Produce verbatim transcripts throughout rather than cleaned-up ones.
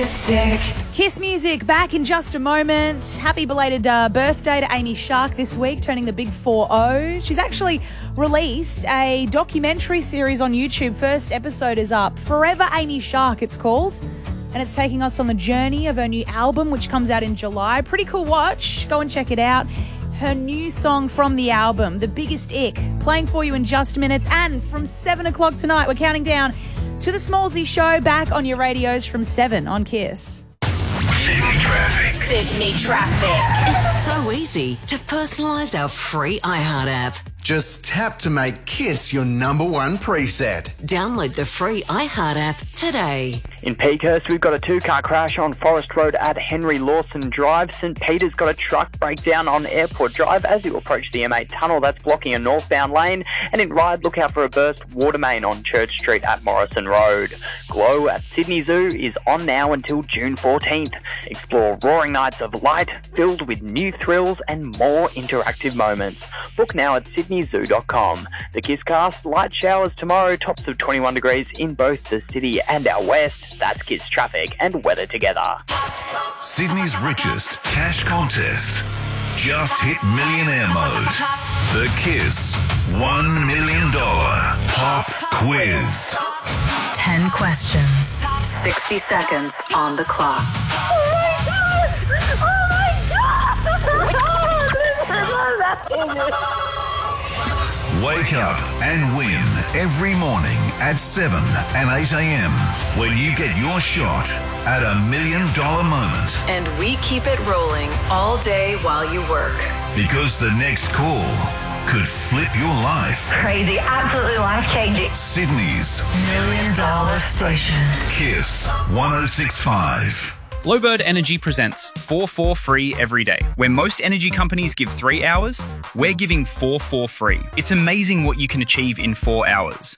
Fantastic. Kiss Music back in just a moment. Happy belated uh, birthday to Amy Shark this week, turning the big four oh. She's actually released a documentary series on YouTube. First episode is up. Forever Amy Shark, it's called. And it's taking us on the journey of her new album, which comes out in July. Pretty cool watch. Go and check it out. Her new song from the album, The Biggest Ick, playing for you in just minutes. And from seven o'clock tonight, we're counting down to the Smallsy Show, back on your radios from seven on Kiss. Sydney Traffic. Sydney Traffic. It's so easy to personalise our free iHeart app. Just tap to make Kiss your number one preset. Download the free iHeart app today. In Peakhurst, we've got a two-car crash on Forest Road at Henry Lawson Drive. St Peter's got a truck breakdown on Airport Drive as you approach the M eight tunnel. That's blocking a northbound lane. And in Ryde, look out for a burst water main on Church Street at Morrison Road. Glow at Sydney Zoo is on now until June fourteenth. Explore roaring nights of light filled with new thrills and more interactive moments. Book now at sydney zoo dot com. The Kisscast, light showers tomorrow, tops of twenty-one degrees in both the city and our west. That's Kiss Traffic and weather together. Sydney's richest cash contest. Just hit millionaire mode. The Kiss one million dollars Pop Quiz. ten questions. sixty seconds on the clock. Oh my God! Oh my God! Oh, Wake up and win every morning at seven and eight a.m. when you get your shot at a million dollar moment. And we keep it rolling all day while you work. Because the next call could flip your life. crazy, absolutely life-changing. Sydney's Million dollar station. Kiss one oh six point five. Glowbird Energy presents four four free every day. Where most energy companies give three hours, we're giving four four free. It's amazing what you can achieve in four hours.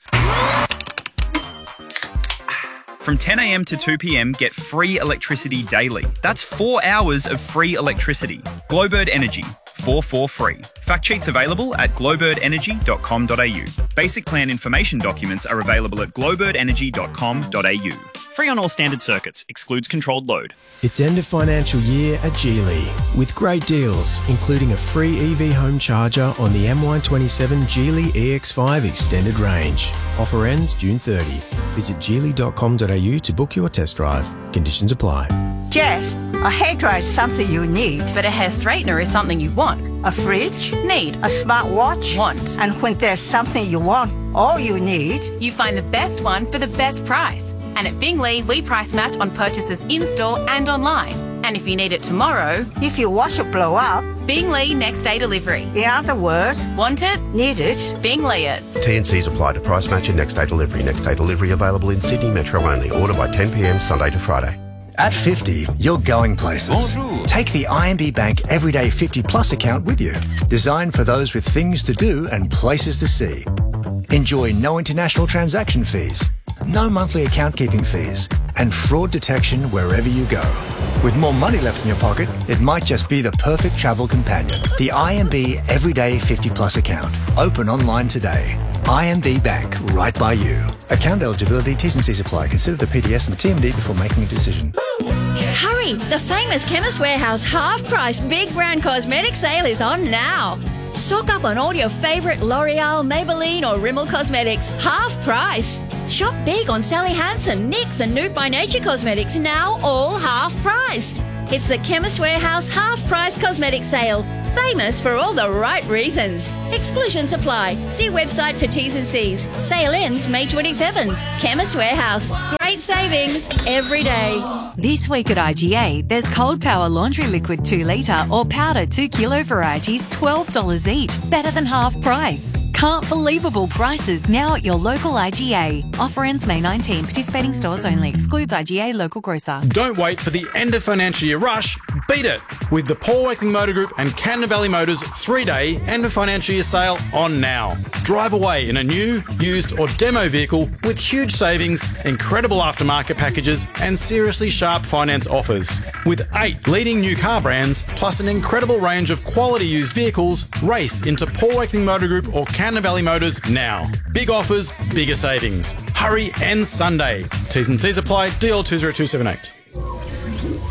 From ten a.m. to two p.m, get free electricity daily. That's four hours of free electricity. Glowbird Energy, four four free. Fact sheets available at glowbird energy dot com dot a u. Basic plan information documents are available at glowbird energy dot com dot a u. Free on all standard circuits. Excludes controlled load. It's end of financial year at Geely with great deals, including a free E V home charger on the M Y twenty-seven Geely E X five extended range. Offer ends June thirtieth. Visit geely dot com dot a u to book your test drive. Conditions apply. Jess, a hairdryer is something you need. But a hair straightener is something you want. A fridge? Need. A smartwatch? Want. And when there's something you want, all you need... You find the best one for the best price. And at Bingley, we price match on purchases in-store and online. And if you need it tomorrow... If your washer blow up... Bingley next day delivery. In other words... Want it? Need it? Bingley it. T and Cs apply to price match and next day delivery. Next day delivery available in Sydney Metro only. Order by ten p.m. Sunday to Friday. At fifty, you're going places. Bonjour. Take the I M B Bank Everyday fifty Plus account with you. Designed for those with things to do and places to see. Enjoy no international transaction fees, no monthly account keeping fees, and fraud detection wherever you go. With more money left in your pocket, it might just be the perfect travel companion. The I M B Everyday fifty Plus account. Open online today. I M B Bank, right by you. Account eligibility, T's and C's apply. Consider the P D S and T M D before making a decision. Hurry! The famous Chemist Warehouse half-price big brand cosmetic sale is on now. Stock up on all your favourite L'Oreal, Maybelline or Rimmel cosmetics, half price. Shop big on Sally Hansen, NYX and Nude by Nature cosmetics, now all half price. It's the Chemist Warehouse half-price cosmetic sale. Famous for all the right reasons. Exclusions apply. See website for T's and C's. Sale ends May twenty-seventh. Chemist Warehouse. Great savings every day. This week at I G A, there's Cold Power Laundry Liquid two litre or powder two kilo varieties, twelve dollars each. Better than half price. Can't believable prices now at your local I G A. Offer ends May nineteenth. Participating stores only. Excludes I G A local grocer. Don't wait for the end of financial year rush. Beat it with the Paul Wakeling Motor Group and Cannon Valley Motors three-day end of financial year sale on now. Drive away in a new, used or demo vehicle with huge savings, incredible aftermarket packages and seriously sharp finance offers. With eight leading new car brands plus an incredible range of quality used vehicles, race into Paul Wakeling Motor Group or Cannon Valley Motors now. Big offers, bigger savings. Hurry, ends Sunday. T's and C's apply. D L two zero two seven eight.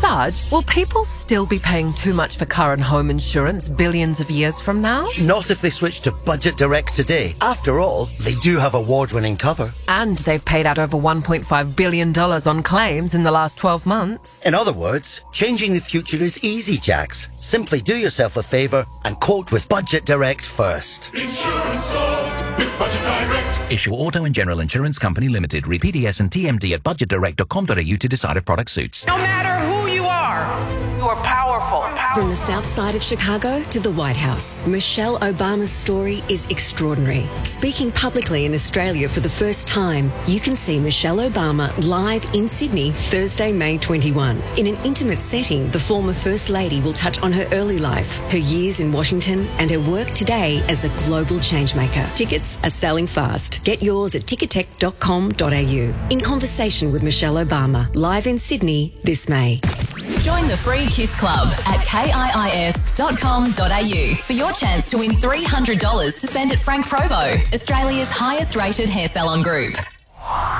Sarge, will people still be paying too much for car and home insurance billions of years from now? Not if they switch to Budget Direct today. After all, they do have award-winning cover. And they've paid out over one point five billion dollars on claims in the last twelve months. In other words, changing the future is easy, Jax. Simply do yourself a favour and quote with Budget Direct first. Insurance solved with Budget Direct. Issue Auto and General Insurance Company Limited. Read P D S and T M D at budget direct dot com dot a u to decide if product suits. No matter who you are, you are powerful. From the south side of Chicago to the White House, Michelle Obama's story is extraordinary. Speaking publicly in Australia for the first time, you can see Michelle Obama live in Sydney Thursday, May twenty-first. In an intimate setting, the former First Lady will touch on her early life, her years in Washington, and her work today as a global changemaker. Tickets are selling fast. Get yours at ticketek dot com dot a u. In conversation with Michelle Obama, live in Sydney this May. Join the free Kiss Club at kiis dot com dot a u for your chance to win three hundred dollars to spend at Frank Provo, Australia's highest rated hair salon group.